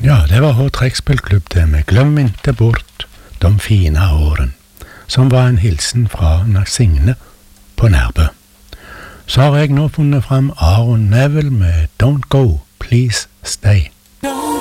Ja, det var vår trekkspillklubb det med Glem inte bort de fina åren, som var en hilsen fra Signe på Nærbø. Så har jeg nå funnet fram Aaron Neville med Don't Go, Please Stay.